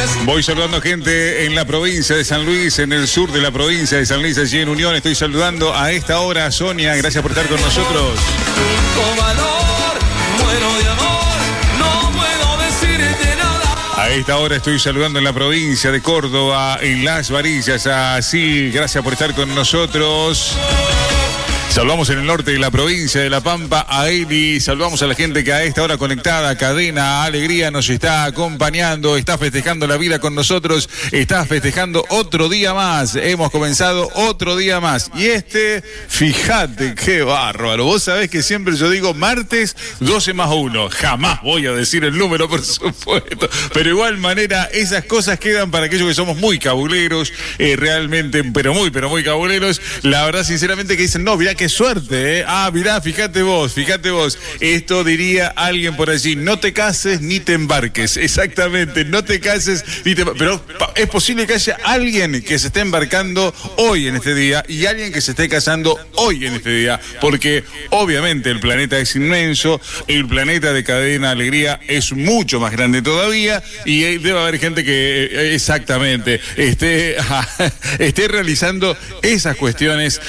Voy saludando gente en la provincia de San Luis, en el sur de la provincia de San Luis, allí en Unión. Estoy saludando a esta hora a Sonia. Gracias por estar con nosotros. Con valor, muero de amor, no puedo decirte nada. A esta hora estoy saludando en la provincia de Córdoba, en Las Varillas. Así, gracias por estar con nosotros. Saludamos en el norte de la provincia de La Pampa a Eli. Saludamos a la gente que a esta hora conectada, Cadena Alegría, nos está acompañando, está festejando la vida con nosotros, está festejando otro día más. Hemos comenzado otro día más. Y fíjate qué bárbaro. Vos sabés que siempre yo digo martes 12 más 1. Jamás voy a decir el número, por supuesto. Pero igual manera, esas cosas quedan para aquellos que somos muy cabuleros, realmente, pero muy cabuleros. La verdad, sinceramente, que dicen, no, mirá qué suerte, ¿eh? Ah, mirá, fíjate vos. Esto diría alguien por allí, no te cases ni te embarques. Exactamente, no te cases ni te embarques. Pero es posible que haya alguien que se esté embarcando hoy en este día y alguien que se esté casando hoy en este día, porque obviamente el planeta es inmenso, el planeta de Cadena Alegría es mucho más grande todavía y debe haber gente que exactamente esté realizando esas cuestiones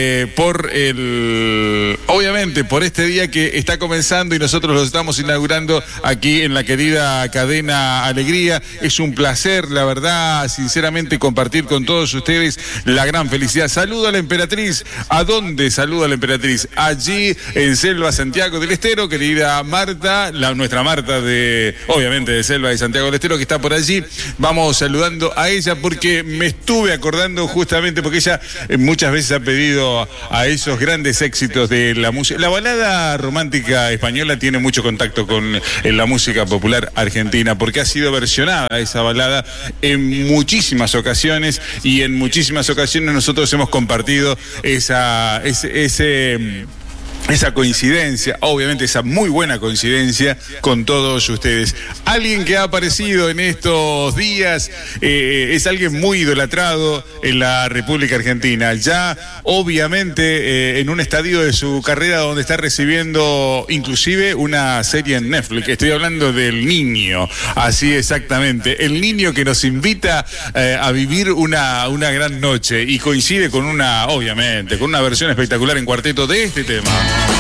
obviamente por este día que está comenzando y nosotros lo estamos inaugurando aquí en la querida Cadena Alegría. Es un placer, la verdad, sinceramente, compartir con todos ustedes la gran felicidad. Saludo a la Emperatriz. ¿A dónde saluda la Emperatriz? Allí en Selva, Santiago del Estero, querida Marta, nuestra Marta obviamente de Selva de Santiago del Estero, que está por allí. Vamos saludando a ella porque me estuve acordando justamente porque ella muchas veces ha pedido a esos grandes éxitos de la música. La balada romántica española tiene mucho contacto con la música popular argentina porque ha sido versionada esa balada en muchísimas ocasiones y en muchísimas ocasiones nosotros hemos compartido esa coincidencia, obviamente esa muy buena coincidencia con todos ustedes. Alguien que ha aparecido en estos días es alguien muy idolatrado en la República Argentina. Ya obviamente en un estadio de su carrera donde está recibiendo inclusive una serie en Netflix. Estoy hablando del Niño, así exactamente. El Niño que nos invita a vivir una gran noche y coincide con obviamente, con una versión espectacular en cuarteto de este tema.